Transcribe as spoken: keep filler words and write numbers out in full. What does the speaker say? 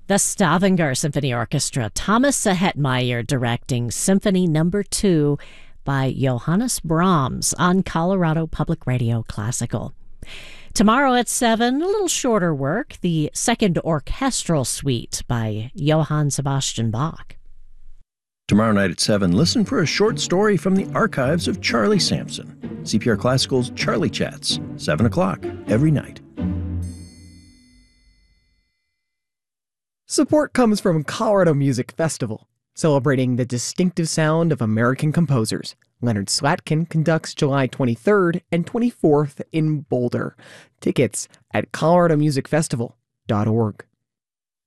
The Stavanger Symphony Orchestra, Thomas Hetmeyer directing Symphony Number Two by Johannes Brahms on Colorado Public Radio Classical. Tomorrow at seven, a little shorter work, the Second Orchestral Suite by Johann Sebastian Bach. Tomorrow night at seven, listen for a short story from the archives of Charlie Sampson. C P R Classical's Charlie Chats, seven o'clock every night. Support comes from Colorado Music Festival, celebrating the distinctive sound of American composers. Leonard Slatkin conducts July twenty-third and twenty-fourth in Boulder. Tickets at colorado music festival dot org.